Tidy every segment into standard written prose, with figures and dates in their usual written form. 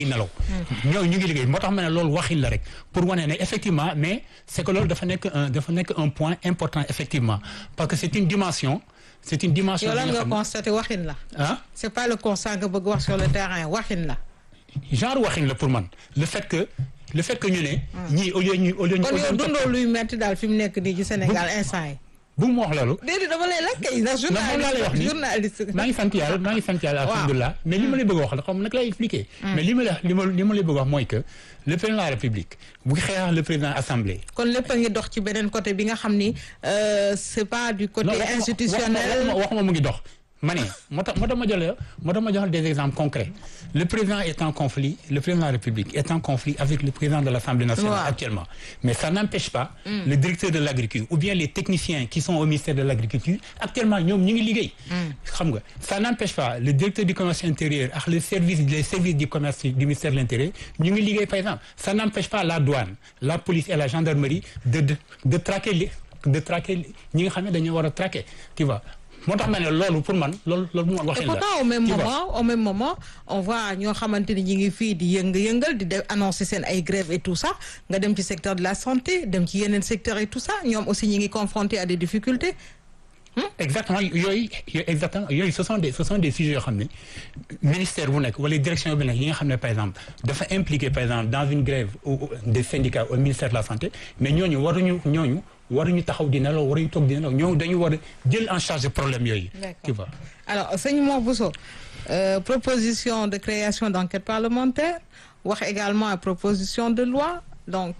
nelaw ñoo ñu ngi liggéey moo tax ma ne loolu waxin la rek pour wane ne effectivement mais c'est que loolu dafa nekk un point important effectivement parce que c'est une dimension yow lan nga constaté waxin la c'est pas le constat nga bëgg wax sur le terrain waxin la genre waxin la pour man le fait que ñu ne ñii au lieu ñu kon yow dundoo luy metti daal fi mu nekk nii ci Sénégal instant yi bu mu wax loolu. déedéet dama lay laaj kay ndax journaliste maa ngi sant yàlla alhamdulilah mais li ma lay bëgg a wax la xam nag lay expliquer. mais li ma lay bëgg a wax mooy que le président de la République bu xeex le président assemblée. kon lépp a ngi dox ci beneen côté bi nga xam ni c'est pas du côté institutionnel. waxuma mu ngi dox. ma ne moo tax ma jox des exemples concrets le président est en conflit le président de la République est en conflit avec le président de l'Assemblée nationale actuellement mais ça n'empêche pas le directeur de l'agriculture ou bien les techniciens qui sont au ministère de l'agriculture actuellement ñoom ñu ngi liggéey xam nga ça n'empêche pas le directeur du commerce intérieur ak les services du commerce du ministère de l'Intérieur ñu ngi liggéey par exemple ça n'empêche pas la douane la police et la gendarmerie de traquer ñi nga xam ne dañoo war a traquer tu vois moo tax ma ne loolu pour man loolu mu waxee la. et pourtant au même moment on voit ñoo xamante ni ñi ngi fii di yëngal di def annoncer seen ay grèves et tout ça nga dem ci secteur de la santé dem ci yeneen secteur et tout ça ñoom aussi ñi ngi confrontés à des difficultés. exactement yooyu ce sont des sujets yoo xam ne ministère bu nekk wala direction bu nekk yi nga xam ne par exemple dafa impliqué par exemple dans une grève des syndicats au ministère de la santé mais ñooñu waruñu taxaw di nelaw waruñu toog di nelaw ñoom dañu war a jël en charge problème yooyu. tu vois. alors sëñ Mor Bousso proposition de création d'enquête parlementaire wax également à proposition de loi donc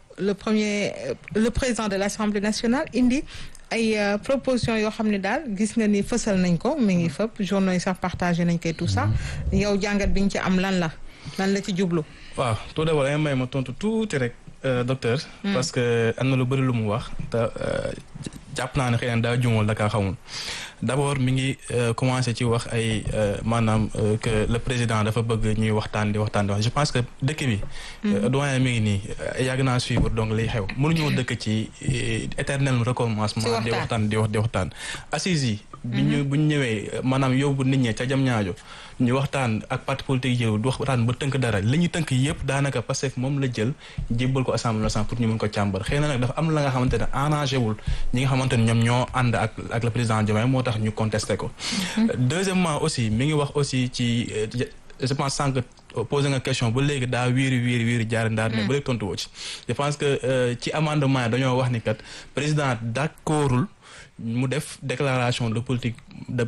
le président de l'Assemblée nationale indi ay proposition yoo xam ne daal gis nga ni fësal nañ ko mi ngi fëpp journaux yi sax partagé nañ koy tout ça yow jàngat bi ñu ci am lan la ci jublu. waaw tout d'abord da may ma tontu tuuti rek. docteur parce que am na lu bëri lu mu wax te jàpp naa ne xëy na daa juumal da kaa xamul d'abord mi ngi commencé ci wax ay maanaam que le président dafa bëgg ñuy waxtaan di wax je pense que dëkk bi doyen mi ngi nii yàgg naa suivre donc liy xew mënuñoo dëkk ci éternel recommencement di waxtaan assises yi bu ñu ñëwee maanaam yóbbu nit ñi ca jam ñaajo ñu waxtaan ak parti politique yi du waxtaan ba tënk dara li ñu tënk yëpp daanaka parce que moom la jël jébbal ko assemblée nationale pour ñu mën ko càmbar xëy na nag dafa am la nga xamante ne arrangé wul ñi nga xamante ne ñoom ñoo ànd ak le président Diomaye moo tax ñu contesté ko. deuxièmement aussi mi ngi wax aussi ci je pense sànq posé nga question ba léegi daa wiiri jaari ndaar ne ba léegi tontu woo ci je pense que ci amendement yi dañoo wax ni kat président d'accordul mu def déclaration de politique de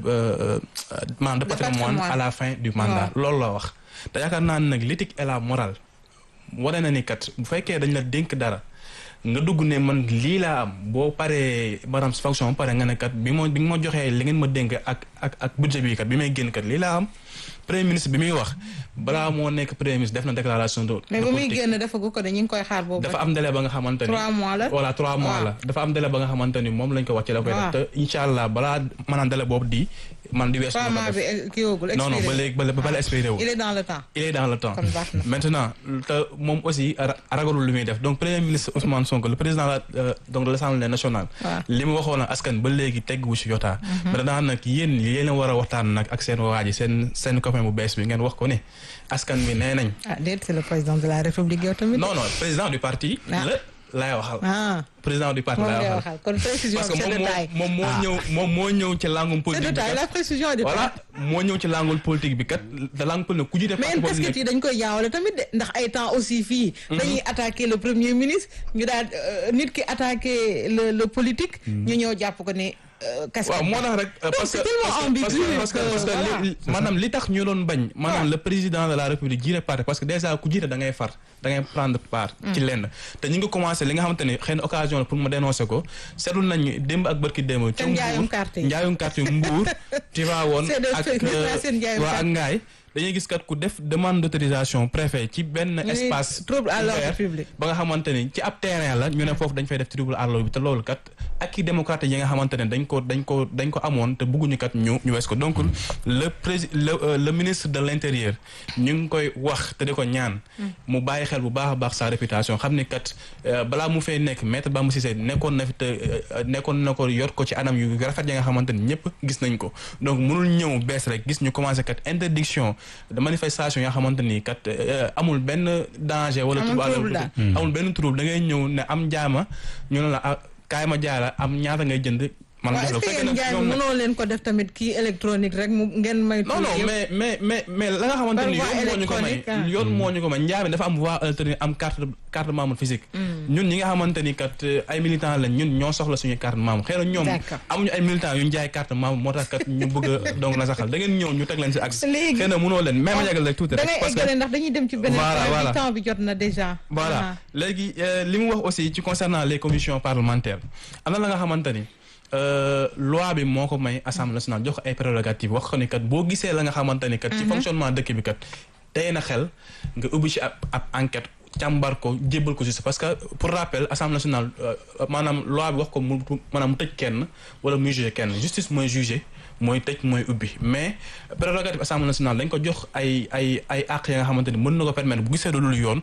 patrimoine à la fin du mandat loolu la wax te yaakaar naa ne nag l'éthique et la morale wane na ni kat bu fekkee dañ la dénk dara nga dugg ne man lii laa am boo paree maanaam fonction pare nga ne kat bi nga ma joxee li ngeen ma dénk ak budget bi kat bi may génn kat lii laa am premier ministre bi muy wax balaa moo nekk premier ministre def na déclaration de mais bu muy génn defagu ko de ñu ngi koy xaar boobu dafa am délai ba nga xamante ni 3 mois la voilà 3 mois la dafa am délai ba nga xamante ni moom lañ ko wàcce la koy def te incha allah balaa maanaam délai boobu di man di weesu non ba léegi ba la expiré wu il est dans le temps maintenant te moom aussi ragalul lu muy def donc premier ministre Ousmane Sonko le président donc de l'Assemblée nationale li mu waxoon askan ba léegi teggu ci yotaa maintenant nag yéen war a waxtaan nag ak seen waa ji seen copain bu bees bi ngeen wax ko ne askan bi nee nañ déet c'est le président de la République yow tamit non président du parti laay waxal président du parti laay waxal kon précision parce que moom moo ñëw ci langum politique bi la précision de voilà moo ñëw ci langul politique bi kat da langue politique ku jiite parti mais casquette yi dañ koy jaawale tamit de ndax ay temps aussi fii dañuy attaquer le premier ministre ñu daal nit ki attaquer le politique ñu ñëw jàpp ko ne waaw moo tax rek parce que maanaam li tax ñu doon bañ maanaam le président de la République jiite parti parce que déjà ku jiite da ngay prendre part ci lenn te ñu ngi commencé li nga xamante ni xëy na occasion la pour ma dénoncer ko seetlu nañu démb ak bërki démb ca njaayum carte Mbour Tivaouane ak Ngaye dañuy gis kat ku def demande d'autorisation préfet ci benn espace trouble à l'ordre public ba nga xamante ni ci ab terrain la ñu ne foofu dañ fay def trouble à l'ordre bi te loolu kat ak i démocrate yi nga xamante ne dañ ko amoon te bëgguñu kat ñu wees ko donc le ministre de l'intérieur ñu ngi koy wax te di ko ñaan mu bàyyi xel bu baax a baax sa réputation xam ni kat balaa mu fay nekk maître Bamba Cissé nekkoon na fi te nekkoon na ko yor ko ci anam yu rafet yi nga xamante ni ñëpp gis nañ ko donc mënul ñëw bees rek gis ñu commencé kat interdiction de manifestation yoo xamante ni kat amul benn danger wala amul benn trouble da ngay ñëw ne am jaama ñu ne la kaay ma jaara am ñaata ngay jënd. man est-ce que yéen njaay mënoo leen ko def tamit kii électronique rek mu ngeen may. non mais la nga xamante ni yoon moo ñu ko may njaay mi dafa am voie alternative am carte membre physique. ñun ñi nga xamante ni kat ay militants lañ ñun ñoo soxla suñu carte membre xëy na ñoom. amuñu ay militants yu ñu jaay carte membre moo tax kat ñu bëgg a donc na saxal da ngeen ñëw ñu teg leen si axe. léegi xëy na mënoo leen même ma jagal rek tuuti rek. parce que da ngay eggale ndax dañuy dem ci beneen temps bi jot na déjà. voilà léegi li mu wax aussi ci concernant les commissions parlementaires am na la nga xamante ni loi bi moo ko may assemblée nationale jox ko ay prérogatives wax ko ni kat boo gisee la nga xamante ni kat ci fonctionnement dëkk bi kat tey na xel nga ubbi ci ab enquête càmbar ko jébbal ko justice parce que pour rappel assemblée nationale maanaam loi bi wax ko mu maanaam mu tëj kenn wala muy juger kenn justice mooy juger mooy tëj mooy ubbi mais prérogative assemblée nationale dañ ko jox ay àq ya nga xamante ni mën na ko permettre bu gisee loolu yoon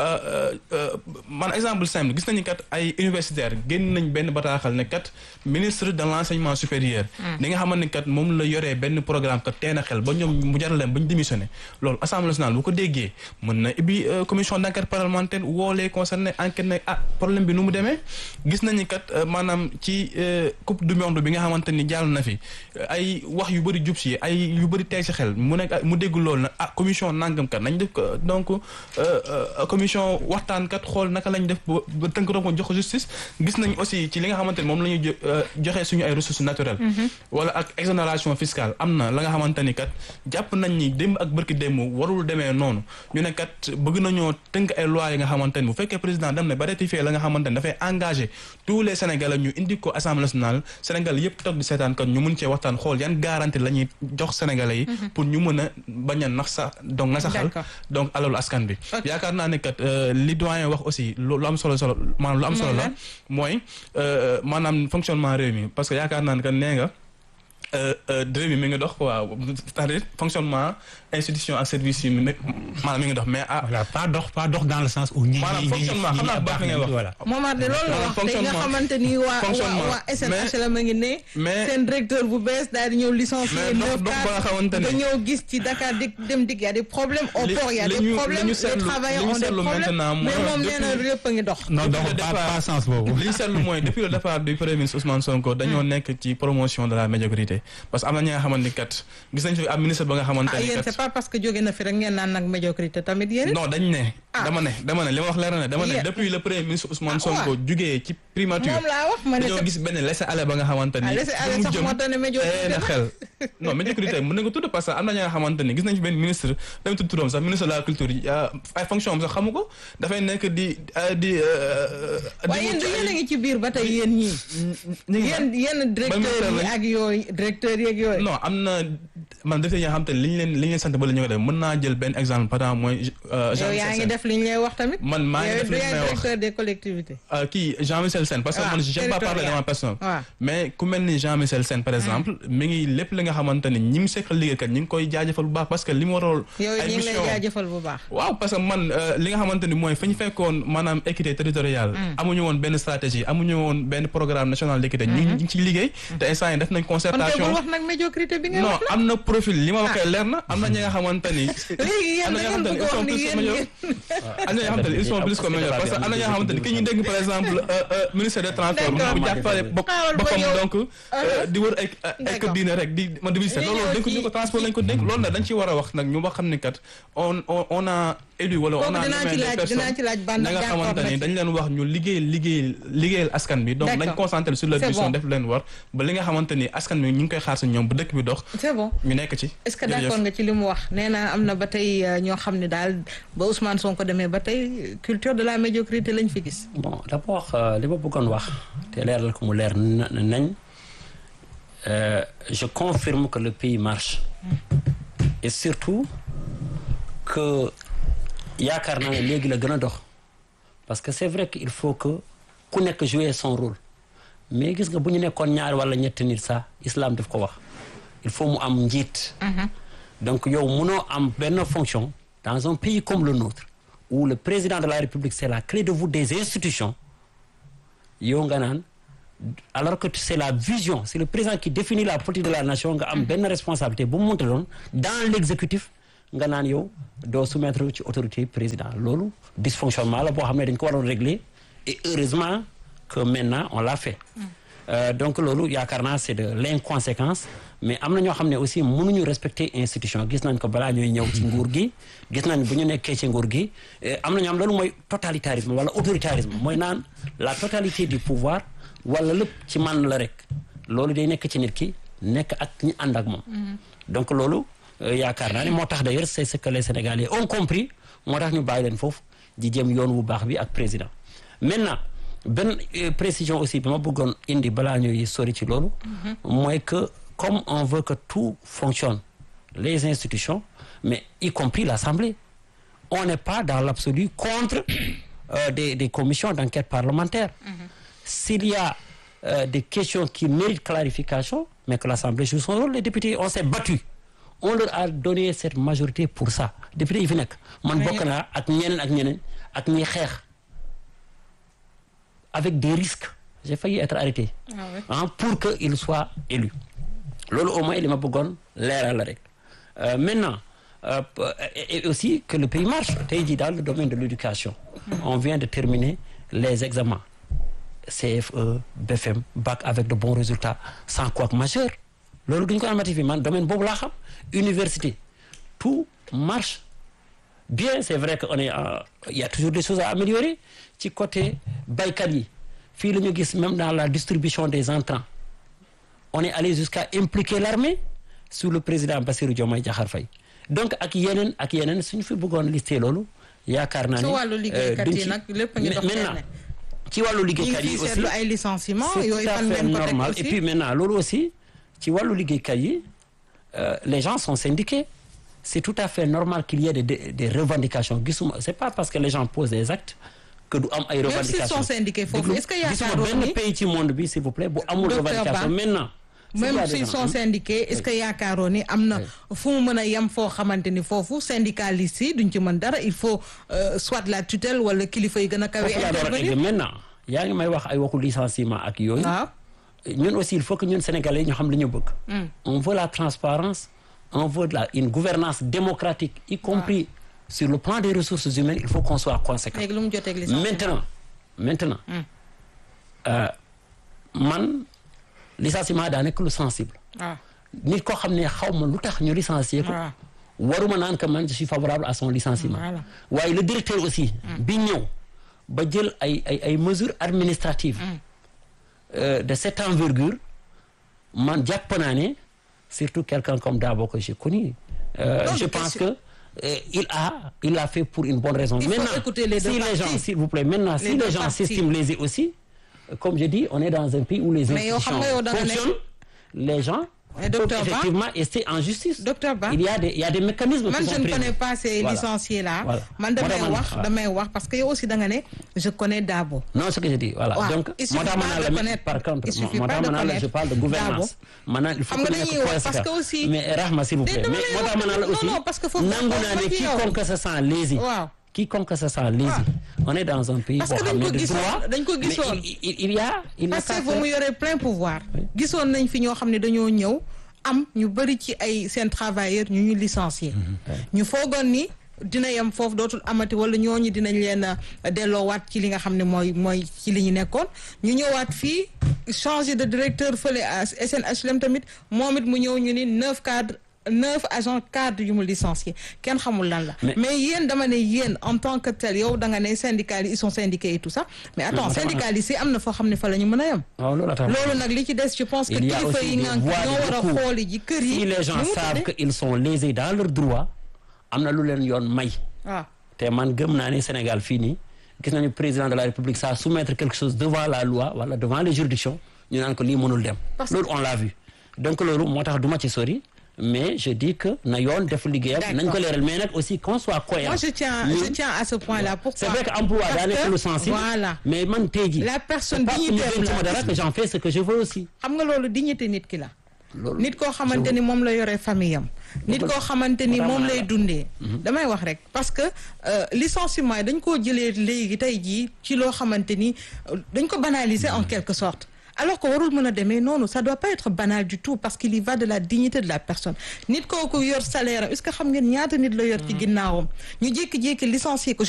man exemple simple gis nañu kat ay universitaires génn nañ benn bataaxal ne kat ministre de l'enseignement supérieur li nga xamante ni kat moom la yoree benn programme kat teel a xel ba ñoom mu jaral leen ba ñu démissionné loolu assemblée nationale bu ko déggee mën na ubbi commission d'enquête parlementaire woo les concernés enquête ne problème bi nu mu demee gis nañu kat maanaam ci coupe du monde bi nga xamante ni jàll na fi ay wax yu bëri jub si ay yu bëri tey si xel mu nekk mu dégg loolu na commission nangam kat nañ def ko donc commission waxtaan kat xool naka lañ def ba tënk ko jox ko justice gis nañ aussi ci li nga xamante ni moom la ñuy joxee suñu ay ressources naturelles wala ak exonération fiscale am na la nga xamante ni kat jàpp nañ ni démb ak bërki démb warul demee noonu ñu ne kat bëgg nañoo tënk ay lois yi nga xamante ni bu fekkee président dem na ba ratifier la nga xamante ni dafay engagé tous les Sénégalais ñu indi ko assemblée nationale Sénégal yëpp toog di seetaan kat ñu mun cee waxtaan xool yan garantie la ñuy jox Sénégalais yi pour ñu mën a bañ a na saxal donc alalu askan bi yaakaar naa ne kat li doyen wax aussi lu am solo maanaam lu am solo la mooy maanaam fonctionnement réew mi parce que yaakaar naa ne kat nee nga réew mi ngi dox quoi c'est-à-dire fonctionnement institution ak service yi maanaam mi ngi dox mais voilà pas dox dans le sens où maanaam fonctionnement xam naa baax li ngay wax voilà Momar de loolu la wax te nga xamante ni waa SNHLM a ngi ne seen directeur bu bees daal di ñëw licencié nga ñëw gis ci Dakar dem dig y a des problèmes au port y a des problèmes les travailleurs ont des problèmes mais moom nee na lépp a ngi dox non donc pas sens boobu li ñu seetlu mooy depuis le départ du premier ministre Ousmane Sonko dañoo nekk ci promotion de la médiocrité parce que am na ñi nga xamante ni kat gis nañ fi am ministre ba nga xamante ni kat c'est pas parce que jóge na fi rek ngeen naan nag médiocrité tamit yéen non dañ ne dama ne li ma wax leer na ne dama ne depuis le premier ministre Ousmane Sonko jugee ci primature moom laa wax ma ne dañoo gis benn laisser-aller ba nga xamante ni laisser-aller sax moo tax ne médiocrité na xel non médiocrité mën nañ ko tudd parce que am na ñi nga xamante ni gis nañ fi benn ministre dama tudd turam sax ministre de la culture ay fonction am sax xamu ko dafay nekk di waaye yéen yéen a ngi ci biir ba tey yéen ñii yéen directeur yi ak yooyu directeur yi ak yooyu non am na man def yi nga xamante ni li ñu leen sant ba la ñu ko def mën naa jël benn exemple par exemple mooy yow yaa ngi def li ñu lay wax tamit man maa ngi def li ñu may wax directeur des collectivités kii Jean-Michel Sène parce que man j'aime pas parler de ma personne mais ku mel ni Jean-Michel Sène par exemple mi ngi lépp li nga xamante ni ñi mu seqal liggéeykat ñi ngi koy jaajëfal bu baax parce que li mu waroon yow ñi ngi lay jaajëfal bu baax waaw parce que man li nga xamante ni mooy fa ñu fekkoon maanaam équité territoriale amuñu woon benn stratégie amuñu woon benn programme national d'équité ñu ngi ci liggéey te instant yi def nañ concertation wax nag médiocrité bi nga non am na profil li ma waxee leer na am na ñi nga xamante ni am na ñoo xamante ni ils sont plus que meilleurs parce que am na ñoo xamante ni ki ñu dégg par exemple ministère des transports mu jàppale boppam donc di wër ay kër diine rek di ma divisé loolu dénk ñu ko transport lañ ko dénk loolu nag dañ ci war a wax nag ñu wax xam ni kat on a élu wala on a nommé des personnes ñi nga xamante ni dañ leen wax ñu liggéeyal askan bi donc dañ concentré sur leur mission def leen war ba li nga xamante ni askan bi ñu ngi koy xaar si ñoom ba dëkk bi dox c'est bon ñu nekk ci est-ce que d'accord nga ci li mu wax nee na am na ba tey ñoo xam ne daal ba Ousmane Sonko demee ba tey culture de la médiocrité lañ fi gis. bon d'abord li ma bëggoon wax te leeral ko mu leer nañ je confirme que le pays marche et surtout que yaakaar naa ne léegi la gën a dox parce que c'est vrai que il faut que ku nekk jouer son rôle mais gis nga bu ñu nekkoon ñaar wala ñetti nit sax islam daf ko wax il faut mu am njiit. donc yow mënoo am benn fonction dans un pays comme le nôtre où le président de la République c'est la clé de voûte des institutions yow nga naan alors que c'est la vision c'est le président qui définit la politique de la nation nga am benn responsabilité bu mu mënta doon dans l'exécutif nga naan yow doo soumettre ci autorité président loolu dysfonctionnement la boo xam ne dañ ko waroon régler et heureusement que maintenant on l'a fait donc loolu yaakaar naa c'est de l'inconséquence mais am na ñoo xam ne aussi mënuñu respecter institution gis nañ ko balaa ñuy ñëw ci nguur gi gis nañ bu ñu nekkee ci nguur gi am na ñoo xam loolu mooy totalitarisme wala autoritarisme mooy naan la totalité du pouvoir wala lépp ci man la rek loolu day nekk ci nit ki nekk ak ñi ànd ak moom donc loolu yaakaar naa ne moo tax d'ailleurs c'est ce que les Sénégalais ont compris moo tax ñu bàyyi leen foofu di jëm yoon wu baax bi ak président maintenant benn précision aussi bi ma bëggoon indi balaa ñuy sori ci loolu mooy que comme on veut que tout fonctionne les institutions mais y compris l'Assemblée on n'est pas dans l'absolu contre des commissions d'enquête parlementaire s'il y a des questions qui méritent clarification mais que l'Assemblée joue son rôle les députés on s'est battu on leur a donné cette majorité pour ça député yi fi nekk man bokk naa ak ñeneen ak ñi xeex avec des risques j'ai failli être arrêté pour que il soit élu loolu au moins li ma bëggoon leeral la rek maintenant et aussi que le pays marche tey jii dans le domaine de l'éducation on vient de terminer les examens CFE BFM bac avec de bons résultats sans couac majeur loolu duñ ko amati fi man domaine boobu laa xam université tout marche bien c'est vrai que il y a toujours des choses à améliorer ci côté baykat yi fii la ñu gis même dans la distribution des intrants on est allé jusqu'à impliquer l'armée sous le président Bassirou Diomaye Diakhar Faye donc ak yeneen suñu fi bëggoon lister loolu yaakaar naa ne ci wàllu liggéeykat yi nag lépp ngi dox maintenant ci wàllu liggéeykat yi aussi ay licenciements c'est tout à fait normal et puis maintenant loolu aussi ci wàllu liggéeykat yi les gens sont syndiqués c'est tout à fait normal qu'il y ait des revendications gisuma c'est pas parce que les gens posent des actes que du am ay revendications même s'ils sont syndiqués foofu est-ce que yaakaaroon gisuma benn pays ci monde bi s'il vous plaît bu amul revendication maintenant même s'ils sont syndiqués est-ce que yaakaaroon ni am na fu mu mën a yem foo xamante ni foofu syndicalistes yi duñ ci mën dara il faut soit la tutelle wala kilifa yi gën a kawe intervenir maintenant yaa ngi may wax ay waxu licenciement ak yooyu ñun aussi il faut que ñun Sénégalais ñu xam li ñu bëgg on veut la transparence on veut une gouvernance démocratique y compris sur le plan des ressources humaines il faut qu'on soit conséquent maintenant man licenciement daa nekk lu sensible nit koo xam ne xaw ma lu tax ñu licencier ko waruma naan que man je suis favorable à son licenciement waaye le directeur aussi bi ñëw ba jël ay mesures administratives de cette envergure man jàpp naa ne surtout quelqu'un comme Dabo que j'ai connu je pense que il a fait pour une bonne raison maintenant si les gens s'il vous plaît maintenant si les gens s'estiment lésés aussi comme je dis on est dans un pays où les institutions fonctionnent les gens peuvent effectivement rester en justice. Docteur Ba il y a des mécanismes man je ne connais pas ces licenciés là man damay wax parce que yow aussi da nga ne je connais Dabo non ce que je dis voilà donc moo tax mën naa la par contre moo tax mën naa la je parle de gouvernance maintenant il faut que nekk parce que aussi mais Rahma s'il vous plaît mais moo tax mën naa la aussi nangu naa ne quiconque se sent lésé quiconque se sent lésé on est dans un pays boo xam ne de droit dañ ko gisoon il parce que ba mu yoree plein pouvoir gisoon nañ fi ñoo xam ne dañoo ñëw am ñu bëri ci ay seen travailleurs ñu licencier ñu foogoon ni dina yem foofu dootul amati wala ñooñu dinañ leen delloowaat ci li nga xam ne mooy ci li ñu nekkoon ñu ñëwaat fii changer de directeur fële à SNHLM tamit moom it mu ñëw ñu ni 9 agents cadres yu mu licenciés kenn xamul lan la mais yéen dama ne yéen en tant que tel yow da nga ne syndicats ils sont syndiqués et tout ça mais attends syndicats yi am na foo xam ne fa la ñu mën a yem loolu nag li ci des je pense que kilifa yi nga ñoo war a xooli ji kër yi si les gens savent que ils sont lésés dans leurs droits am na lu leen yoon may te man gëm naa ne Sénégal fii nii gis nañu président de la République ça soumettre quelque chose devant la loi wala devant les juridictions ñu naan ko lii mënul dem loolu on l'a vu donc loolu moo tax duma ci sori mais je dis que na yoon def liggéeyam nañ ko leeral mais nag aussi qu'on soit cohérent. Moi je tiens à ce point là pourquoi c'est vrai que emploi daa nekk lu sensible mais man tey jii la personne dignité dara que j'en fais ce que je veux aussi xam nga loolu dignité nit ki la nit koo xamante ni moom la yoree famille am nit koo xamante ni moom lay dundee damay wax rek parce que licenciement yi dañ koo jëlee léegi tey jii ci loo xamante ni dañ ko banaliser en quelque sorte alors que warul mën a demee noonu ça doit pas être banal du tout parce qu'il y va de la dignité de la personne nit kooku yor salaire est-ce que xam ngeen ñaata nit la yor ci ginnaawam ñu jékki-jékki licencier ko